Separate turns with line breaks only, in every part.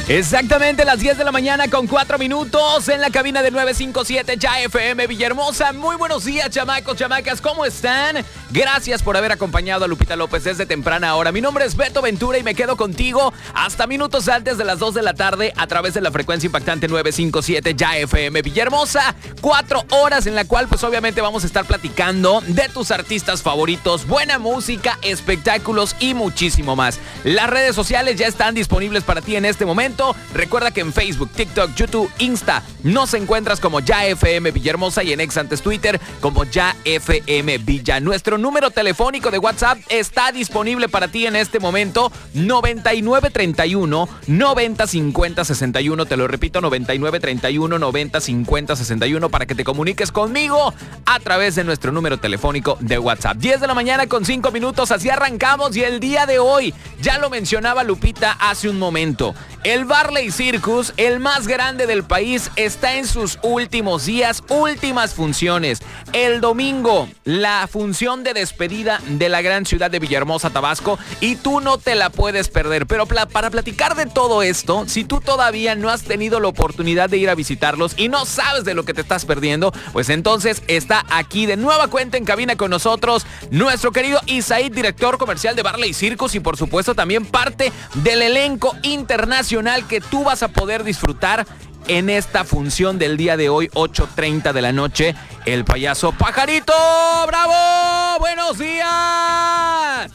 Exactamente las 10 de la mañana con 4 minutos en la cabina de 957 Ya FM Villahermosa. Muy buenos días, chamacos, chamacas, ¿cómo están? Gracias por haber acompañado a Lupita López desde temprana hora. Mi nombre es Beto Ventura y me quedo contigo hasta minutos antes de las 2 de la tarde a través de la frecuencia impactante 957 Ya FM Villahermosa. 4 horas en la cual pues obviamente vamos a estar platicando de tus artistas favoritos, buena música, espectáculos y muchísimo más. Las redes sociales ya están disponibles para ti en este momento. Recuerda que en Facebook, TikTok, YouTube, Insta nos encuentras como Ya FM Villahermosa y en ex antes Twitter como Ya FM Villa. Nuestro número telefónico de WhatsApp está disponible para ti en este momento, 9931 90 50 61. Te lo repito, 9931 90 50 61 para que te comuniques conmigo a través de nuestro número telefónico de WhatsApp. 10 de la mañana con 5 minutos, así arrancamos y el día de hoy, ya lo mencionaba Lupita hace un momento, el Barley Circus, el más grande del país, está en sus últimos días, últimas funciones. El domingo, la función de despedida de la gran ciudad de Villahermosa, Tabasco, y tú no te la puedes perder. Pero para platicar de todo esto, si tú todavía no has tenido la oportunidad de ir a visitarlos y no sabes de lo que te estás perdiendo, pues entonces está aquí de nueva cuenta en cabina con nosotros nuestro querido Isaid, director comercial de Barley Circus y por supuesto también parte del elenco internacional que tú vas a poder disfrutar en esta función del día de hoy, 8:30 de la noche, el payaso Pajarito. ¡Bravo! ¡Buenos días!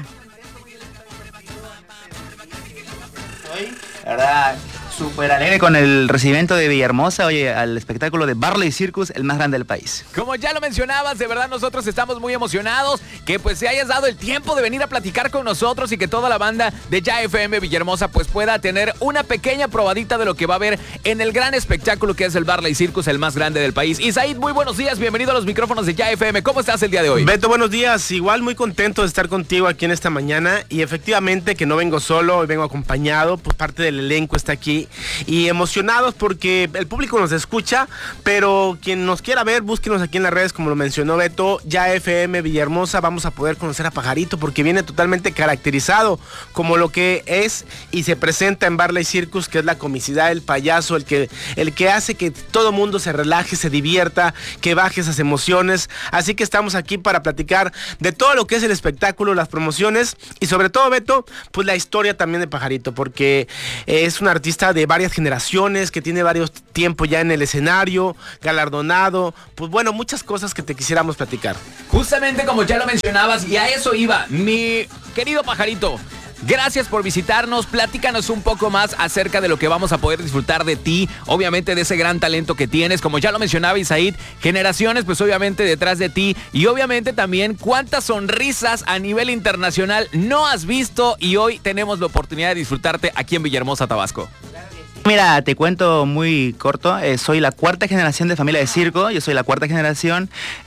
Hoy, la verdad, súper alegre con el recibimiento de Villahermosa, oye, al espectáculo de Barley Circus, el más grande del país.
Como ya lo mencionabas, de verdad nosotros estamos muy emocionados que pues te hayas dado el tiempo de venir a platicar con nosotros y que toda la banda de Ya FM Villahermosa pues pueda tener una pequeña probadita de lo que va a haber en el gran espectáculo que es el Barley Circus, el más grande del país. Isaid, muy buenos días, bienvenido a los micrófonos de Ya FM. ¿Cómo estás el día de hoy?
Beto, buenos días. Igual muy contento de estar contigo aquí en esta mañana y efectivamente que no vengo solo, hoy vengo acompañado, pues parte del elenco está aquí y emocionados porque el público nos escucha, pero quien nos quiera ver, búsquenos aquí en las redes, como lo mencionó Beto, Ya FM Villahermosa. Vamos a poder conocer a Pajarito porque viene totalmente caracterizado como lo que es y se presenta en Barley Circus, que es la comicidad, el payaso, el que hace que todo mundo se relaje, se divierta, que baje esas emociones. Así que estamos aquí para platicar de todo lo que es el espectáculo, las promociones y sobre todo, Beto, pues la historia también de Pajarito, porque es un artista de varias generaciones, que tiene varios tiempos ya en el escenario, galardonado, pues bueno, muchas cosas que te quisiéramos platicar.
Justamente como ya lo mencionabas, y a eso iba, mi querido Pajarito. Gracias por visitarnos, platícanos un poco más acerca de lo que vamos a poder disfrutar de ti, obviamente de ese gran talento que tienes, como ya lo mencionaba Isaid, generaciones pues obviamente detrás de ti y obviamente también cuántas sonrisas a nivel internacional no has visto y hoy tenemos la oportunidad de disfrutarte aquí en Villahermosa, Tabasco.
Mira, te cuento muy corto, soy la cuarta generación de familia de circo, yo soy la cuarta generación,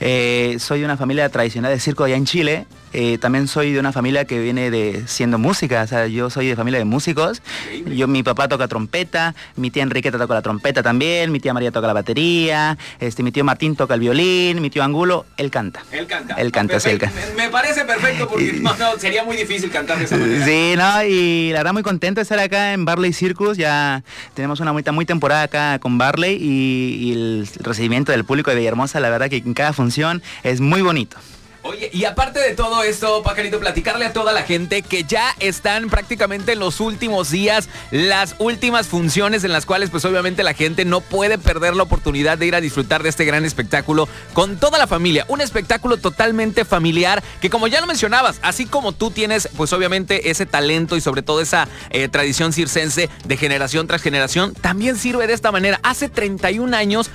soy de una familia tradicional de circo allá en Chile. También soy de una familia que viene de siendo música, o sea, yo soy de familia de músicos. Mi papá toca trompeta, mi tía Enriqueta toca la trompeta también, mi tía María toca la batería, mi tío Martín toca el violín, mi tío Angulo, él canta.
Él canta.
Él canta, sí, él canta.
Me parece perfecto porque no, sería muy difícil cantar de esa manera.
Sí, no, y la verdad muy contento de estar acá en Barley Circus, ya tenemos una muy temporada acá con Barley y el recibimiento del público de Villahermosa, la verdad que en cada función es muy bonito.
Oye, y aparte de todo esto, Pajarito, platicarle a toda la gente que ya están prácticamente en los últimos días, las últimas funciones en las cuales pues obviamente la gente no puede perder la oportunidad de ir a disfrutar de este gran espectáculo con toda la familia. Un espectáculo totalmente familiar que como ya lo mencionabas, así como tú tienes pues obviamente ese talento y sobre todo esa tradición circense de generación tras generación, también sirve de esta manera. Hace 30 años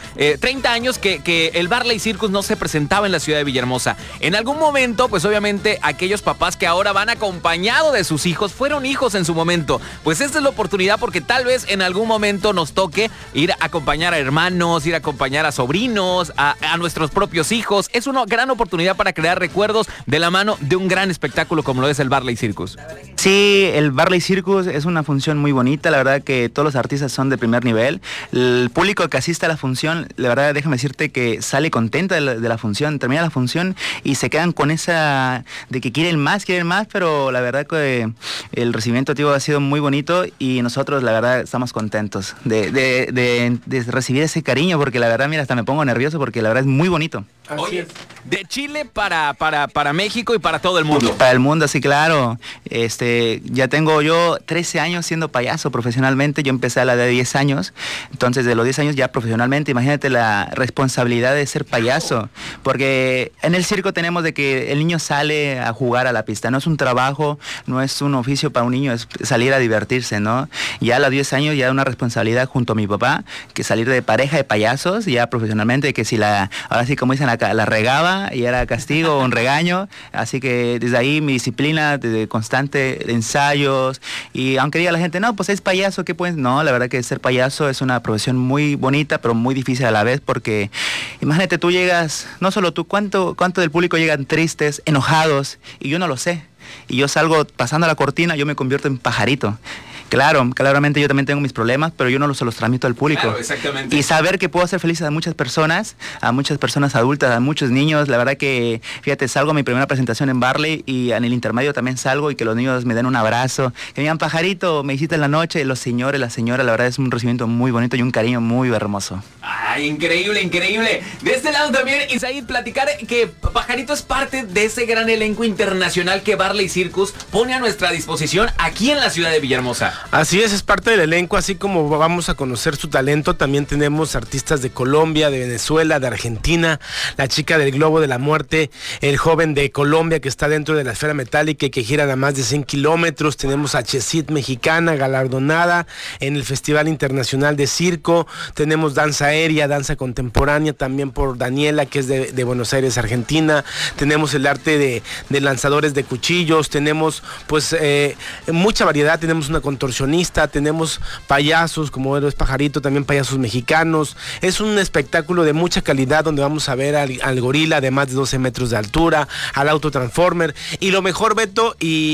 que el Barley Circus no se presentaba en la ciudad de Villahermosa. En algún momento, pues obviamente aquellos papás que ahora van acompañados de sus hijos, fueron hijos en su momento. Pues esta es la oportunidad porque tal vez en algún momento nos toque ir a acompañar a hermanos, ir a acompañar a sobrinos, a nuestros propios hijos. Es una gran oportunidad para crear recuerdos de la mano de un gran espectáculo como lo es el Barley Circus.
Sí, el Barley Circus es una función muy bonita, la verdad que todos los artistas son de primer nivel. El público que asiste a la función, la verdad déjame decirte que sale contenta de la función, termina la función y se se quedan con esa de que quieren más, pero la verdad que el recibimiento, tío, ha sido muy bonito y nosotros la verdad estamos contentos de recibir ese cariño, porque la verdad, mira, hasta me pongo nervioso porque la verdad es muy bonito.
Oye, de Chile para México y para todo el mundo.
Para el mundo, sí, claro. Ya tengo yo 13 años siendo payaso profesionalmente. Yo empecé a la de 10 años. Entonces, de los 10 años ya profesionalmente, imagínate la responsabilidad de ser payaso. Porque en el circo tenemos de que el niño sale a jugar a la pista. No es un trabajo, no es un oficio para un niño, es salir a divertirse, ¿no? Ya a los 10 años ya una responsabilidad junto a mi papá, que salir de pareja de payasos, ya profesionalmente, que si ahora sí como dicen acá, la regaba y era castigo o un regaño. Así que desde ahí mi disciplina de constante ensayos, y aunque diga la gente, no, pues es payaso, ¿qué puedes? No, la verdad que ser payaso es una profesión muy bonita, pero muy difícil a la vez, porque imagínate, tú llegas, no solo tú, ¿cuánto del público llegan tristes, enojados? Y yo no lo sé. Y yo salgo pasando la cortina, yo me convierto en pajarito. Claro, claramente yo también tengo mis problemas, pero yo no se los transmito al público.
Claro, exactamente.
Y saber que puedo hacer felices a muchas personas adultas, a muchos niños. La verdad que, fíjate, salgo a mi primera presentación en Barley y en el intermedio también salgo, y que los niños me den un abrazo, que me digan, pajarito, me hiciste en la noche. Los señores, las señoras, la verdad es un recibimiento muy bonito y un cariño muy hermoso.
Ay, increíble, increíble. De este lado también, Isaid, platicar que Pajarito es parte de ese gran elenco internacional que Barley Circus pone a nuestra disposición aquí en la ciudad de Villahermosa.
Así es parte del elenco, así como vamos a conocer su talento, también tenemos artistas de Colombia, de Venezuela, de Argentina, la chica del Globo de la Muerte, el joven de Colombia que está dentro de la esfera metálica y que gira a más de 100 kilómetros, tenemos a Chesit, mexicana, galardonada en el Festival Internacional de Circo, tenemos danza aérea, danza contemporánea, también por Daniela, que es de Buenos Aires, Argentina, tenemos el arte de lanzadores de cuchillos, tenemos pues mucha variedad, tenemos una contorsionista, tenemos payasos como Héroes Pajarito, también payasos mexicanos. Es un espectáculo de mucha calidad donde vamos a ver al gorila de más de 12 metros de altura, al autotransformer, y lo mejor, Beto,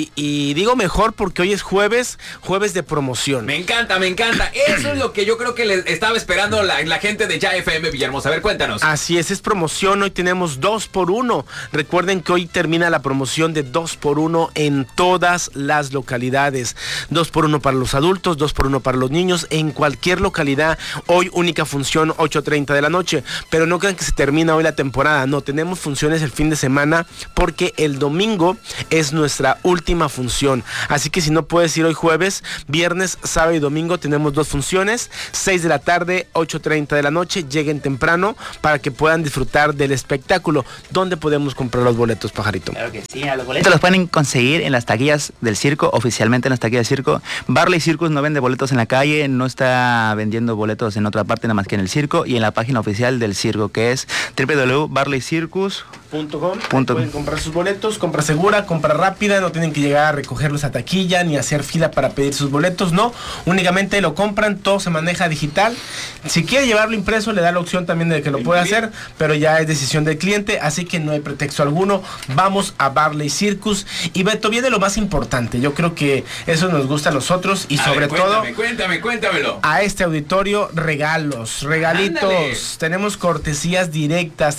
y digo mejor porque hoy es jueves de promoción.
Me encanta. Eso es lo que yo creo que le estaba esperando la gente de Ya FM Villahermosa. A ver, cuéntanos.
Así es promoción. Hoy tenemos 2x1. Recuerden que hoy termina la promoción de 2x1 en todas las localidades. 2x1 para los adultos, 2x1 para los niños, en cualquier localidad. Hoy única función 8:30 de la noche, pero no crean que se termina hoy la temporada, no, tenemos funciones el fin de semana porque el domingo es nuestra última función, así que si no puedes ir hoy jueves, viernes, sábado y domingo tenemos 2 funciones, 6 de la tarde, 8:30 de la noche, lleguen temprano para que puedan disfrutar del espectáculo. ¿Dónde podemos comprar los boletos, Pajarito?
Claro que sí, los boletos los pueden conseguir en las taquillas del circo, oficialmente en las taquillas del circo. Barley Circus no vende boletos en la calle, no está vendiendo boletos en otra parte nada más que en el circo, y en la página oficial del circo, que es www.barleycircus.com.
Pueden comprar sus boletos, compra segura, compra rápida, no tienen que llegar a recogerlos a taquilla ni hacer fila para pedir sus boletos, no, únicamente lo compran, todo se maneja digital. Si quiere llevarlo impreso, le da la opción también de que lo pueda hacer, pero ya es decisión del cliente, así que no hay pretexto alguno. Vamos a Barley Circus. Y Beto, viene lo más importante, yo creo que eso nos gusta a nosotros, y sobre todo,
cuéntamelo.
A este auditorio, regalitos. Ándale. Tenemos cortesías directas,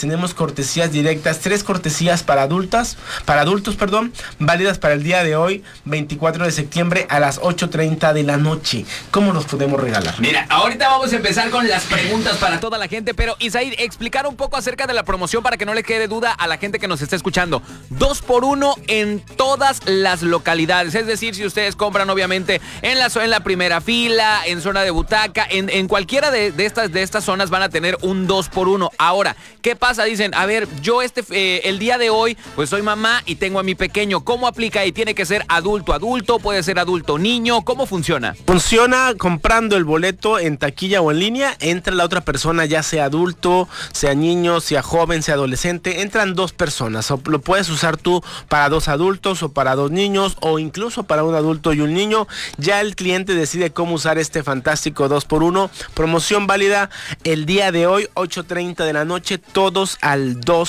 3 cortesías para adultos, válidas para el día de hoy, 24 de septiembre a las 8:30 de la noche. ¿Cómo los podemos regalar?
Mira, ahorita vamos a empezar con las preguntas para toda la gente, pero Isaid, explicar un poco acerca de la promoción para que no le quede duda a la gente que nos está escuchando. 2x1 en todas las localidades, es decir, si ustedes compran obviamente en la primera fila, en zona de butaca, en cualquiera de estas zonas van a tener un 2x1. Ahora, ¿qué pasa? Dicen, a ver, yo el día de hoy, pues soy mamá y tengo a mi pequeño. ¿Cómo aplica ahí? ¿Tiene que ser adulto, puede ser adulto niño? ¿Cómo funciona?
Funciona comprando el boleto en taquilla o en línea, entra la otra persona, ya sea adulto, sea niño, sea joven, sea adolescente, entran 2 personas, o lo puedes usar tú para 2 adultos o para 2 niños, o incluso para un adulto y un niño. Ya el cliente decide cómo usar este fantástico 2x1, promoción válida el día de hoy, 8:30 de la noche, todos al 2x1.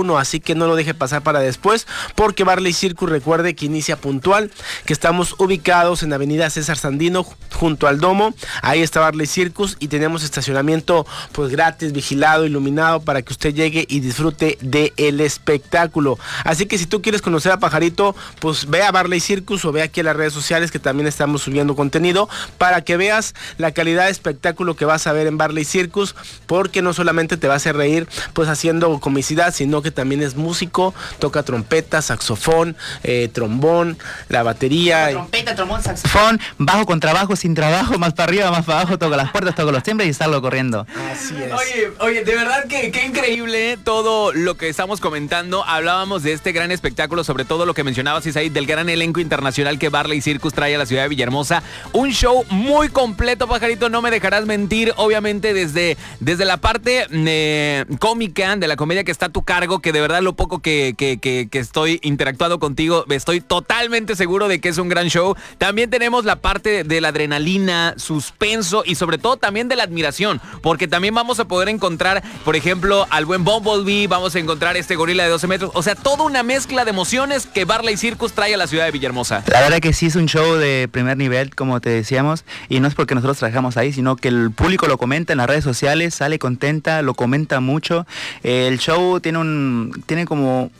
2x1, así que no lo deje pasar para después, porque Barley Circus, recuerde que inicia puntual, que estamos ubicados en Avenida César Sandino, junto al Domo. Ahí está Barley Circus y tenemos estacionamiento pues gratis, vigilado, iluminado, para que usted llegue y disfrute del espectáculo. Así que si tú quieres conocer a Pajarito, pues ve a Barley Circus o ve aquí en las redes sociales, que también estamos subiendo contenido, para que veas la calidad de espectáculo que vas a ver en Barley Circus, porque no solamente te va a hacer reír pues haciendo comicidad, sino que también es músico, toca trompeta, saxofón, trombón, la batería.
Trompeta, trombón, saxofón, bajo, contrabajo, sin trabajo, más para arriba, más para abajo, toco las puertas, toco los timbres y salgo corriendo.
Así es.
Oye, de verdad que qué increíble todo lo que estamos comentando. Hablábamos de este gran espectáculo, sobre todo lo que mencionabas, Isaí, del gran elenco internacional que Barley Circus trae a la ciudad de Villahermosa. Un show muy completo, Pajarito, no me dejarás mentir. Obviamente desde la parte cómica, de la comedia que está a tu cargo, que de verdad lo poco que estoy interactuando contigo, estoy totalmente seguro de que es un gran show. También tenemos la parte de la adrenalina, suspenso y sobre todo también de la admiración, porque también vamos a poder encontrar, por ejemplo, al buen Bumblebee, vamos a encontrar este gorila de 12 metros, o sea, toda una mezcla de emociones que Barley Circus trae a la ciudad de Villahermosa.
La verdad que sí es un show de primer nivel, como te decíamos, y no es porque nosotros trabajamos ahí, sino que el público lo comenta en las redes sociales, sale contenta, lo comenta mucho. El show tiene como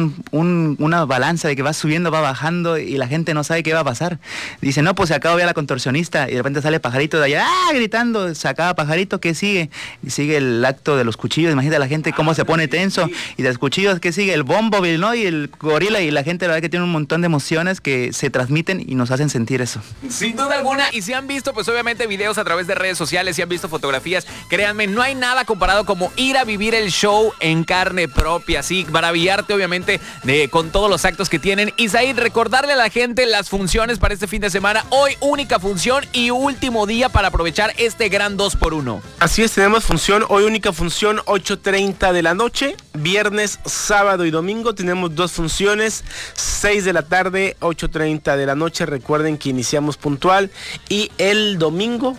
una balanza de que va subiendo, va bajando y la gente no sabe qué va a pasar. Dice, no, pues se acaba ya la contorsionista y de repente sale Pajarito de allá, gritando, se acaba Pajarito, ¿qué sigue? Y sigue el acto de los cuchillos, imagínate a la gente cómo se pone tenso, y de los cuchillos, ¿qué sigue? El Bumblebee, ¿no? Y el gorila, y la gente la verdad que tiene un montón de emociones que se transmiten y nos hacen sentir eso.
Sin duda alguna, y si han visto pues obviamente videos a través de redes sociales, si han visto fotografías, créanme, no hay nada comparado como ir a vivir el show en carne propia, sí, maravillarte obviamente con todos los actos que tienen. Isaí, recordarle a la gente las funciones para este fin de semana, hoy única función y último día para aprovechar este gran 2x1.
Así es, tenemos función, hoy única función, 8:30 de la noche, viernes, sábado y domingo tenemos dos funciones, 6 de la tarde, 8:30 de la noche, recuerden que iniciamos puntual, y el domingo,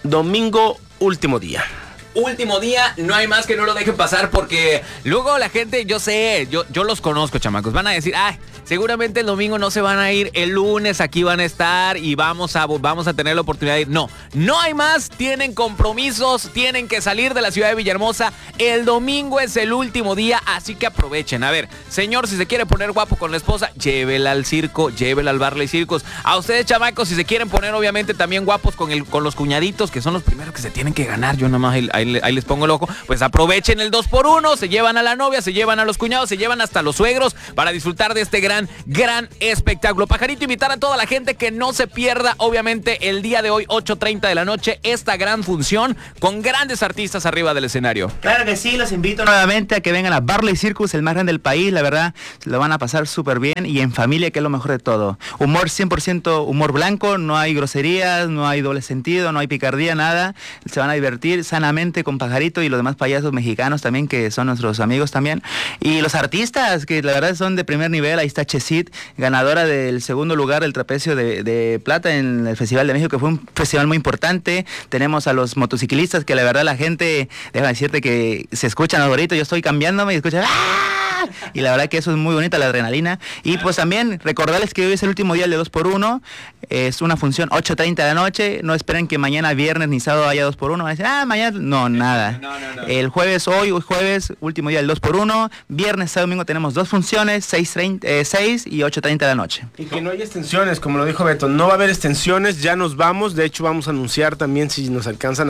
último día.
Último día, no hay más que no lo dejen pasar, porque luego la gente, yo sé, yo los conozco, chamacos, van a decir, ay, seguramente el domingo no se van a ir, el lunes aquí van a estar y vamos a tener la oportunidad de ir. No hay más, tienen compromisos, tienen que salir de la ciudad de Villahermosa. El domingo es el último día, así que aprovechen. A ver, señor, si se quiere poner guapo con la esposa, llévela al circo, llévela al Barley Circus. A ustedes, chamacos, si se quieren poner obviamente también guapos con los cuñaditos, que son los primeros que se tienen que ganar, yo nada más ahí les pongo el ojo, pues aprovechen el 2x1, se llevan a la novia, se llevan a los cuñados, se llevan hasta los suegros para disfrutar de este gran espectáculo. Pajarito, invitar a toda la gente que no se pierda, obviamente, el día de hoy, 8:30 de la noche, esta gran función con grandes artistas arriba del escenario.
Claro que sí, los invito nuevamente a que vengan a Barley Circus, el más grande del país, la verdad, lo van a pasar súper bien y en familia, que es lo mejor de todo. Humor 100% humor blanco, no hay groserías, no hay doble sentido, no hay picardía, nada. Se van a divertir sanamente con Pajarito y los demás payasos mexicanos también, que son nuestros amigos también. Y los artistas, que la verdad son de primer nivel, ahí está Chesit, ganadora del segundo lugar del trapecio de plata en el Festival de México, que fue un festival muy importante. Tenemos a los motociclistas, que la verdad la gente, déjame decirte que se escuchan ahorita, yo estoy cambiándome y escuchan ¡ah! Y la verdad que eso es muy bonita, la adrenalina. Y pues también recordarles que hoy es el último día de 2x1, es una función 8:30 de la noche, no esperen que mañana viernes ni sábado haya 2x1, van a decir, mañana, no, nada. No. El jueves, hoy jueves, último día del 2x1, viernes, sábado, domingo tenemos dos funciones, 6 y 8:30 de la noche.
Y que no hay extensiones, como lo dijo Beto, no va a haber extensiones, ya nos vamos, de hecho vamos a anunciar también si nos alcanzan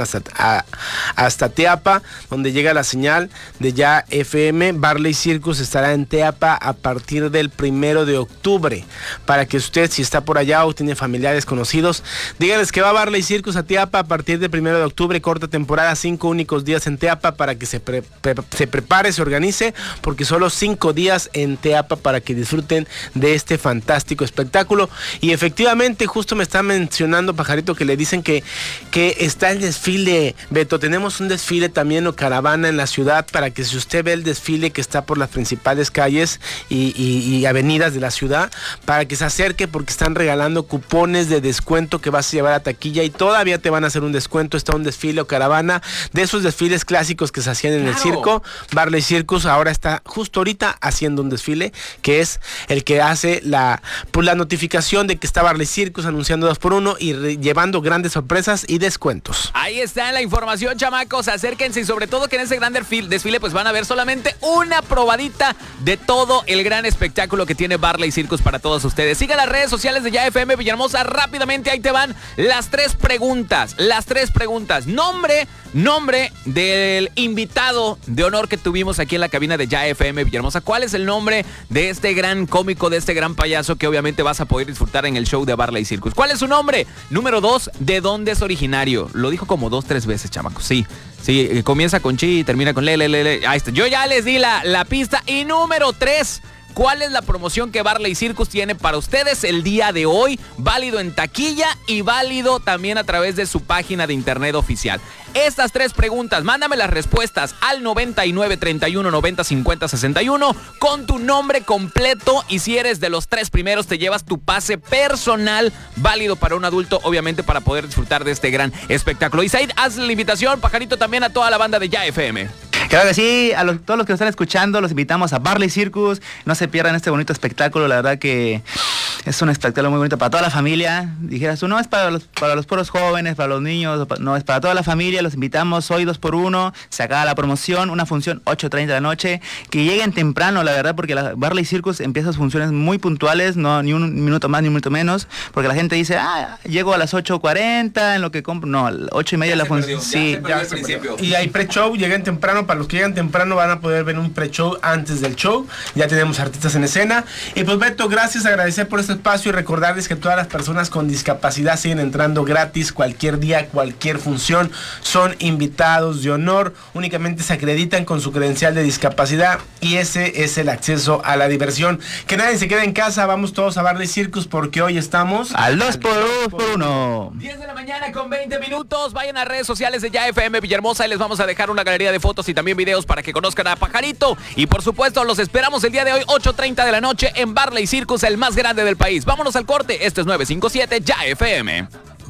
hasta Teapa, donde llega la señal de Ya FM. Barley Circus estará en Teapa a partir del 1 de octubre, para que usted, si está por allá o tiene familiares conocidos, díganles que va Barley Circus a Teapa a partir del 1 de octubre, corta temporada, 5 únicos días en Teapa, para que se prepare, se organice, porque solo 5 días en Teapa para que disfruten de este fantástico espectáculo. Y efectivamente, justo me está mencionando Pajarito que le dicen que está el desfile, Beto, tenemos un desfile también o caravana en la ciudad, para que si usted ve el desfile que está por las principales principales calles y avenidas de la ciudad para que se acerque, porque están regalando cupones de descuento que vas a llevar a taquilla y todavía te van a hacer un descuento. Está un desfile o caravana de esos desfiles clásicos que se hacían en el circo. Barley Circus ahora está justo ahorita haciendo un desfile que es el que hace la notificación de que está Barley Circus anunciando 2x1 y llevando grandes sorpresas y descuentos.
Ahí está la información, chamacos, acérquense, y sobre todo que en ese gran desfile pues van a ver solamente una probadita de todo el gran espectáculo que tiene Barley Circus para todos ustedes. Sigan las redes sociales de Ya FM Villahermosa, rápidamente ahí te van las tres preguntas. Nombre del invitado de honor que tuvimos aquí en la cabina de Ya FM Villahermosa. ¿Cuál es el nombre de este gran cómico, de este gran payaso que obviamente vas a poder disfrutar en el show de Barley Circus? ¿Cuál es su nombre? Número 2, ¿de dónde es originario? Lo dijo como 2-3 veces, chamacos. Sí, comienza con chi y termina con le. Ahí está. Yo ya les di la pista. Y número 3, ¿cuál es la promoción que Barley Circus tiene para ustedes el día de hoy? Válido en taquilla y válido también a través de su página de internet oficial. Estas tres preguntas, mándame las respuestas al 99 31 90 50 61 con tu nombre completo, y si eres de los 3 primeros te llevas tu pase personal válido para un adulto, obviamente para poder disfrutar de este gran espectáculo. Isaid, haz la invitación, Pajarito, también a toda la banda de Ya FM.
Claro que sí, todos los que nos están escuchando los invitamos a Barley Circus. No se pierdan este bonito espectáculo, la verdad que es un espectáculo muy bonito para toda la familia. Dijeras tú, no es para los puros jóvenes, para los niños, no, es para toda la familia. Los invitamos hoy 2x1, se acaba la promoción, una función 8:30 de la noche. Que lleguen temprano, la verdad, porque la Barley Circus empieza sus funciones muy puntuales, no ni un minuto más ni un minuto menos, porque la gente dice, llego a las 8:40 en lo que compro. No, 8:30 de la función. Sí,
ya se perdió. Y hay pre-show, lleguen temprano. Para los que llegan temprano van a poder ver un pre-show antes del show. Ya tenemos artistas en escena. Y pues Beto, gracias, agradecer por este espacio y recordarles que todas las personas con discapacidad siguen entrando gratis cualquier día, cualquier función. Son invitados de honor, únicamente se acreditan con su credencial de discapacidad y ese es el acceso a la diversión. Que nadie se quede en casa, vamos todos a Barley Circus porque hoy estamos
al 2x1.
10 de la mañana con 20 minutos. Vayan a redes sociales de Ya FM Villahermosa y les vamos a dejar una galería de fotos y también videos para que conozcan a Pajarito. Y por supuesto los esperamos el día de hoy 8:30 de la noche en Barley Circus, el más grande del país. Vámonos al corte, esto es 957 Ya FM.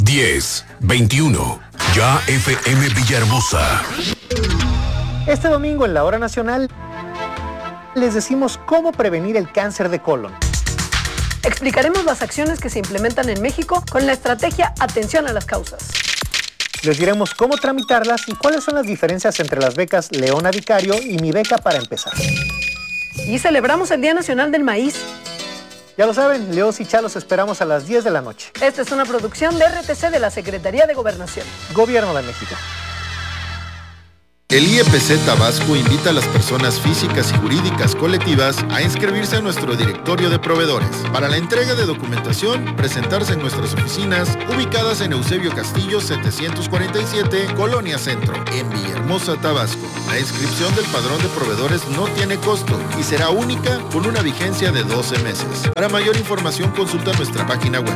10:21 Ya FM Villahermosa.
Este domingo en la Hora Nacional les decimos cómo prevenir el cáncer de colon.
Explicaremos las acciones que se implementan en México con la estrategia Atención a las Causas.
Les diremos cómo tramitarlas y cuáles son las diferencias entre las becas Leona Vicario y Mi Beca para Empezar.
Y celebramos el Día Nacional del Maíz.
Ya lo saben, Leos y Chalos esperamos a las 10 de la noche.
Esta es una producción de RTC de la Secretaría de Gobernación.
Gobierno de México.
El IEPC Tabasco invita a las personas físicas y jurídicas colectivas a inscribirse a nuestro directorio de proveedores. Para la entrega de documentación, presentarse en nuestras oficinas ubicadas en Eusebio Castillo 747, Colonia Centro, en Villahermosa, Tabasco. La inscripción del padrón de proveedores no tiene costo y será única con una vigencia de 12 meses. Para mayor información consulta nuestra página web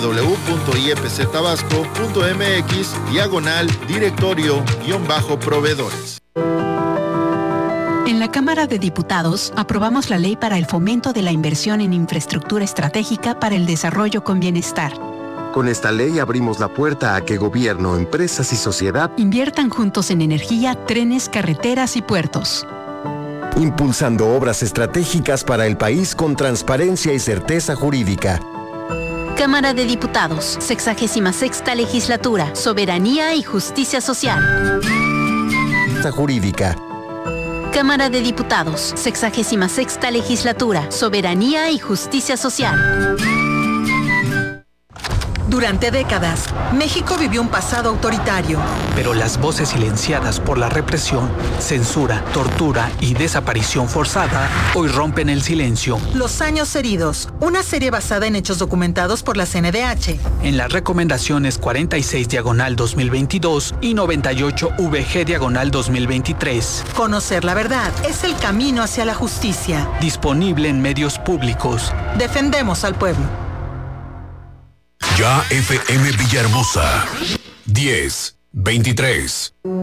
www.iepctabasco.mx/directorio-proveedores.
En la Cámara de Diputados aprobamos la ley para el fomento de la inversión en infraestructura estratégica para el desarrollo con bienestar.
Con esta ley abrimos la puerta a que gobierno, empresas y sociedad
inviertan juntos en energía, trenes, carreteras y puertos.
Impulsando obras estratégicas para el país con transparencia y certeza jurídica.
Cámara de Diputados, 66ª Legislatura, Soberanía y Justicia Social.
Jurídica.
Cámara de Diputados, 66ª Legislatura, Soberanía y Justicia Social.
Durante décadas, México vivió un pasado autoritario.
Pero las voces silenciadas por la represión, censura, tortura y desaparición forzada hoy rompen el silencio.
Los años heridos, una serie basada en hechos documentados por la CNDH.
En las recomendaciones 46/2022 y 98/VG/2023.
Conocer la verdad es el camino hacia la justicia.
Disponible en medios públicos.
Defendemos al pueblo.
Ya FM Villahermosa. 10:23